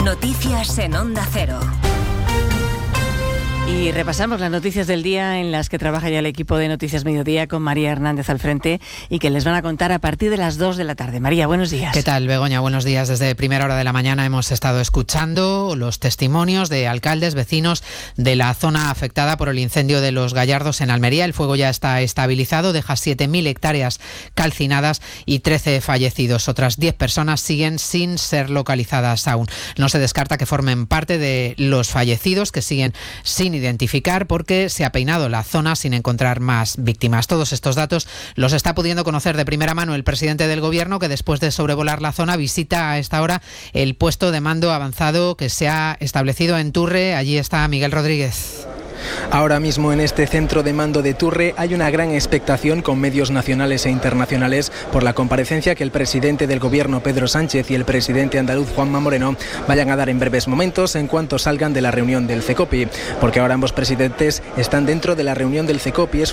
Noticias en Onda Cero. Y repasamos las noticias del día en las que trabaja ya el equipo de Noticias Mediodía con María Hernández al frente y que les van a contar a partir de las 2 de la tarde. María, buenos días. ¿Qué tal, Begoña? Buenos días. Desde primera hora de la mañana hemos estado escuchando los testimonios de alcaldes, vecinos de la zona afectada por el incendio de Los Gallardos en Almería. El fuego ya está estabilizado, deja 7.000 hectáreas calcinadas y 13 fallecidos. Otras 10 personas siguen sin ser localizadas aún. No se descarta que formen parte de los fallecidos que siguen sin identificar porque se ha peinado la zona sin encontrar más víctimas. Todos estos datos los está pudiendo conocer de primera mano el presidente del Gobierno, que después de sobrevolar la zona visita a esta hora el puesto de mando avanzado que se ha establecido en Turre. Allí está Miguel Rodríguez. Ahora mismo en este centro de mando de Turre hay una gran expectación con medios nacionales e internacionales por la comparecencia que el presidente del Gobierno, Pedro Sánchez, y el presidente andaluz, Juanma Moreno, vayan a dar en breves momentos en cuanto salgan de la reunión del CECOPI, porque ahora ambos presidentes están dentro de la reunión del CECOPI. Es